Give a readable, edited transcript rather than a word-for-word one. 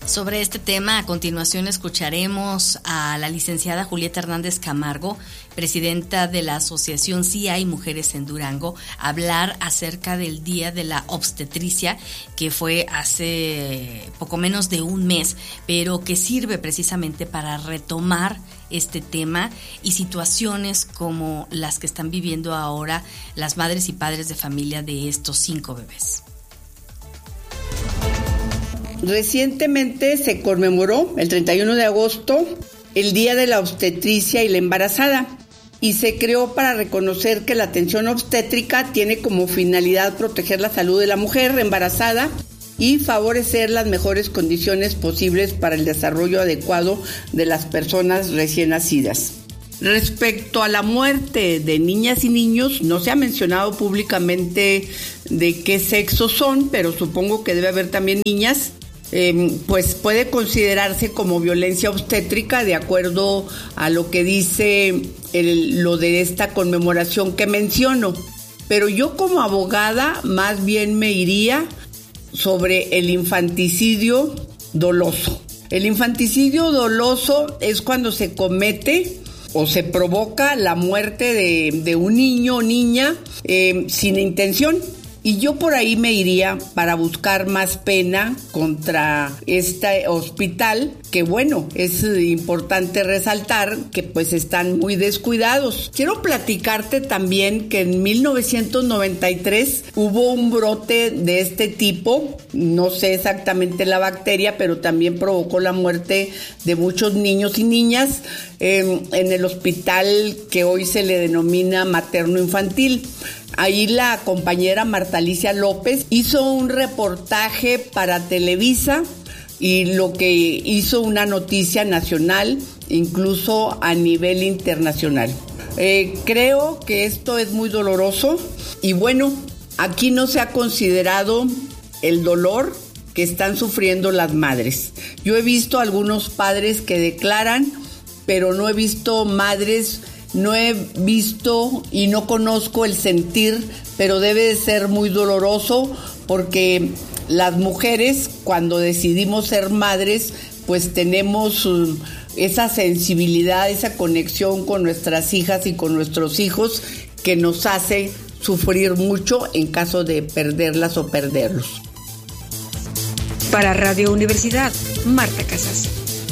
Sobre este tema, a continuación escucharemos a la licenciada Julieta Hernández Camargo, presidenta de la Asociación Sí Hay Mujeres en Durango, hablar acerca del Día de la Obstetricia, que fue hace poco menos de un mes, pero que sirve precisamente para retomar este tema y situaciones como las que están viviendo ahora las madres y padres de familia de estos 5 bebés. Recientemente se conmemoró el 31 de agosto el Día de la Obstetricia y la Embarazada y se creó para reconocer que la atención obstétrica tiene como finalidad proteger la salud de la mujer embarazada y favorecer las mejores condiciones posibles para el desarrollo adecuado de las personas recién nacidas. Respecto a la muerte de niñas y niños, no se ha mencionado públicamente de qué sexo son, pero supongo que debe haber también niñas. Pues puede considerarse como violencia obstétrica de acuerdo a lo que dice lo de esta conmemoración que menciono. Pero yo como abogada más bien me iría sobre el infanticidio doloso. El infanticidio doloso es cuando se comete o se provoca la muerte de un niño o niña sin intención. Y yo por ahí me iría para buscar más pena contra este hospital, que bueno, es importante resaltar que pues están muy descuidados. Quiero platicarte también que en 1993 hubo un brote de este tipo, no sé exactamente la bacteria, pero también provocó la muerte de muchos niños y niñas en el hospital que hoy se le denomina materno-infantil. Ahí la compañera Marta Alicia López hizo un reportaje para Televisa y lo que hizo una noticia nacional, incluso a nivel internacional. Creo que esto es muy doloroso y bueno, aquí no se ha considerado el dolor que están sufriendo las madres. Yo he visto algunos padres que declaran, pero no he visto madres. No he visto y no conozco el sentir, pero debe de ser muy doloroso porque las mujeres cuando decidimos ser madres pues tenemos esa sensibilidad, esa conexión con nuestras hijas y con nuestros hijos que nos hace sufrir mucho en caso de perderlas o perderlos. Para Radio Universidad, Marta Casas.